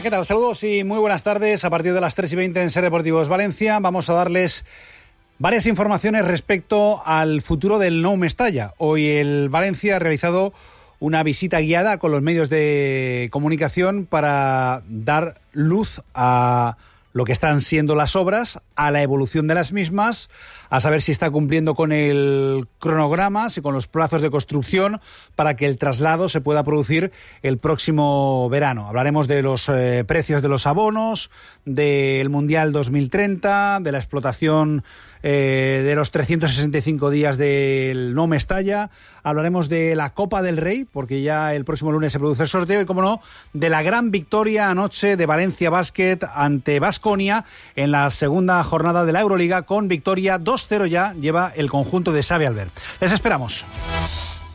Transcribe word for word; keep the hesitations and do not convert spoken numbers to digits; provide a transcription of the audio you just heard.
¿qué tal? Saludos y muy buenas tardes. A partir de las tres y veinte en Ser Deportivos Valencia vamos a darles varias informaciones respecto al futuro del Nou Mestalla. Hoy el Valencia ha realizado una visita guiada con los medios de comunicación para dar luz a lo que están siendo las obras, a la evolución de las mismas, a saber si está cumpliendo con el cronograma, si con los plazos de construcción, para que el traslado se pueda producir el próximo verano. Hablaremos de los eh, precios de los abonos, del Mundial dos mil treinta, de la explotación eh, de los trescientos sesenta y cinco días del Nou Mestalla. Hablaremos de la Copa del Rey, porque ya el próximo lunes se produce el sorteo, y, como no, de la gran victoria anoche de Valencia Basket ante Baskonia en la segunda jornada de la Euroliga, con victoria dos cero ya lleva el conjunto de Xavi Albert. Les esperamos.